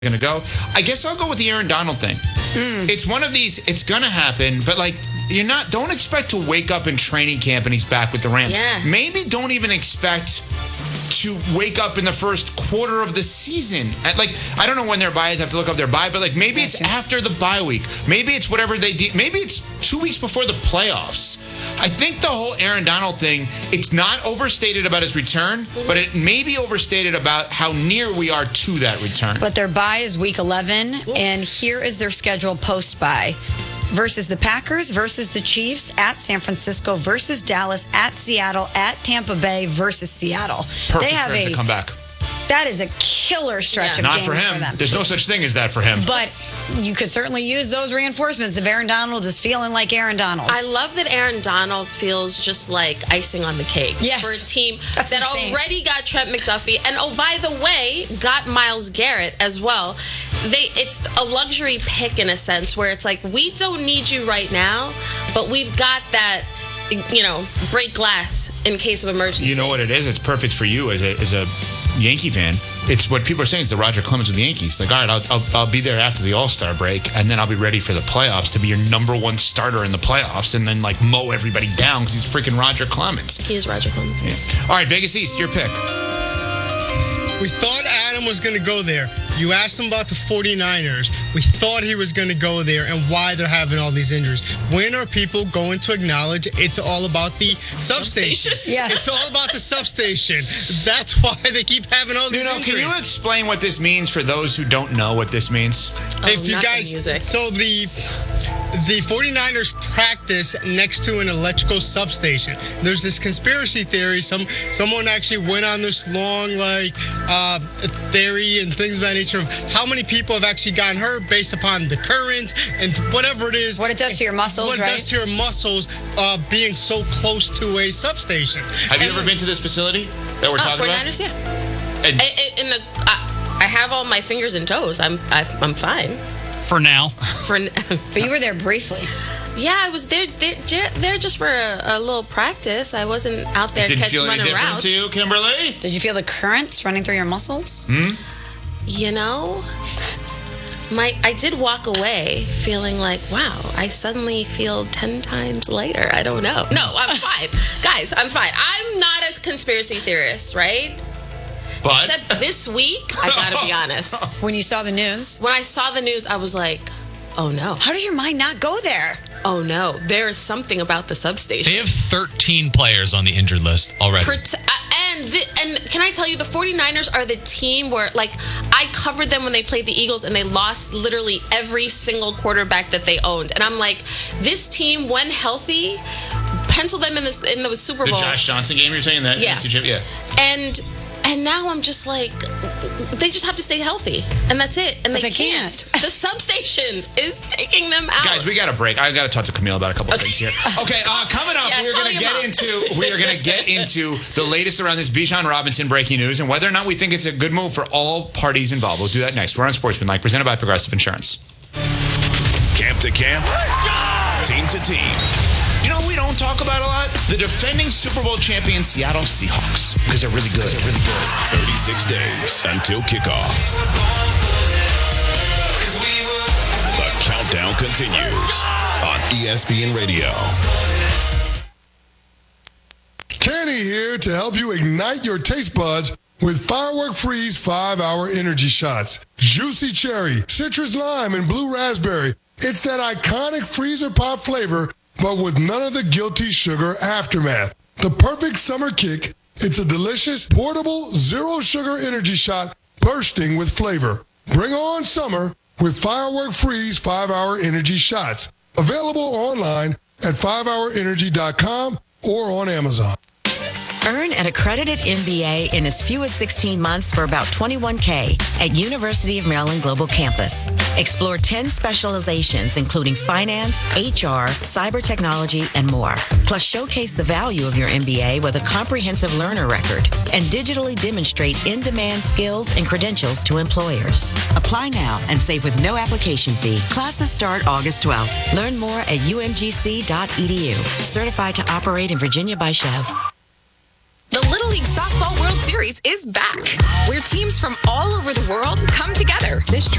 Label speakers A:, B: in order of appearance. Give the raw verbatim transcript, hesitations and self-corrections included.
A: going to go. I guess I'll go with the Aaron Donald thing. Mm. It's one of these, it's going to happen, but like, you're not, don't expect to wake up in training camp and he's back with the Rams.
B: Yeah.
A: Maybe don't even expect to wake up in the first quarter of the season. At like, I don't know when their bye is. I have to look up their bye, but like maybe gotcha. It's after the bye week. Maybe it's whatever they do. Maybe it's two weeks before the playoffs. I think the whole Aaron Donald thing, it's not overstated about his return, but it may be overstated about how near we are to that return.
C: But their bye is week eleven, Oof. And here is their schedule post-bye. Versus the Packers, versus the Chiefs, at San Francisco, versus Dallas, at Seattle, at Tampa Bay, versus Seattle.
A: Perfect
C: they have
A: for him
C: a,
A: to come back.
C: That is a killer stretch
A: yeah.
C: of
A: Not
C: games
A: for him.
C: for them.
A: There's no such thing as that for him.
C: But you could certainly use those reinforcements if Aaron Donald is feeling like Aaron Donald.
B: I love that Aaron Donald feels just like icing on the cake
C: yes.
B: for a team
C: That's
B: that
C: insane.
B: already got Trent McDuffie. And, oh, by the way, got Myles Garrett as well. They It's a luxury pick in a sense where it's like, we don't need you right now, but we've got that, you know, break glass in case of emergency.
A: You know what it is? It's perfect for you as a as a Yankee fan. It's what people are saying. It's the Roger Clemens of the Yankees. Like, all right, I'll, I'll, I'll be there after the All-Star break, and then I'll be ready for the playoffs to be your number one starter in the playoffs, and then, like, mow everybody down because he's freaking Roger Clemens.
B: He is Roger Clemens.
A: Yeah. All right, Vegas East, your pick.
D: We thought Adam was going to go there. You asked him about the forty-niners. We thought he was going to go there and why they're having all these injuries. When are people going to acknowledge it's all about the substation?
B: substation?
C: Yes.
D: It's all about the substation. That's why they keep having all these
A: you know,
D: injuries.
A: Can you explain what this means for those who don't know what this means?
B: Oh,
D: if you
B: not
D: guys,
B: the music.
D: So the... The forty-niners practice next to an electrical substation. There's this conspiracy theory. Some someone actually went on this long like uh, theory and things of that nature of how many people have actually gotten hurt based upon the current and whatever it is.
C: What it does to your muscles,
D: what
C: right?
D: What it does to your muscles uh, being so close to a substation.
A: Have you
D: and
A: ever been to this facility that we're
B: oh,
A: talking
B: forty-niners,
A: about?
B: Yeah.
A: And,
B: I, I, in the, I, I have all my fingers and toes. I'm I, I'm fine.
E: For now.
B: For
C: But you were there briefly.
B: Yeah, I was there there, there just for a, a little practice. I wasn't out there
A: didn't
B: catch,
A: feel any
B: running
A: different
B: routes.
A: to you, Kimberly?
C: Did you feel the currents running through your muscles?
A: Hmm?
B: You know, my I did walk away feeling like, wow, I suddenly feel ten times lighter. I don't know. No, I'm fine. Guys, I'm fine. I'm not a conspiracy theorist, right?
A: But
B: Except this week, I gotta be honest.
C: When you saw the news?
B: When I saw the news, I was like, oh no.
C: How does your mind not go there?
B: Oh no, there is something about the substation.
E: They have thirteen players on the injured list already.
B: Prote- uh, and the, and can I tell you, the forty-niners are the team where, like, I covered them when they played the Eagles and they lost literally every single quarterback that they owned. And I'm like, this team, when healthy, pencil them in the, in the Super Bowl.
A: The Josh Johnson game you're saying? That
B: Yeah.
A: Yeah.
B: And and now I'm just like, they just have to stay healthy. And that's it. And
C: But
B: they,
C: they
B: can't.
C: can't.
B: The substation is taking them out.
A: Guys, we got a break. I got to talk to Camille about a couple of things here. Okay, uh, coming up,
B: Yeah,
A: we're
B: call
A: going to
B: your
A: get
B: mom.
A: into we are going to get into the latest around this Bijan Robinson breaking news and whether or not we think it's a good move for all parties involved. We'll do that next. We're on Sportsmanlike, presented by Progressive Insurance.
F: Camp to camp, team to team.
A: You know what we don't talk about a lot? The defending Super Bowl champion Seattle Seahawks. Because they're really good. They're really good.
F: thirty-six days until kickoff. The countdown continues on E S P N Radio.
G: Kenny here to help you ignite your taste buds with Firework Freeze five hour energy shots. Juicy cherry, citrus lime, and blue raspberry. It's that iconic freezer pop flavor, but with none of the guilty sugar aftermath. The perfect summer kick. It's a delicious, portable, zero-sugar energy shot bursting with flavor. Bring on summer with Firework Freeze five hour energy shots. Available online at five hour energy dot com or on Amazon.
H: Earn an accredited M B A in as few as sixteen months for about twenty-one K at University of Maryland Global Campus. Explore ten specializations, including finance, H R, cyber technology, and more. Plus, showcase the value of your M B A with a comprehensive learner record and digitally demonstrate in-demand skills and credentials to employers. Apply now and save with no application fee. Classes start August twelfth. Learn more at u m g c dot e d u. Certified to operate in Virginia by Chev.
I: The Little League Softball World Series Series is back, where teams from all over the world come together. This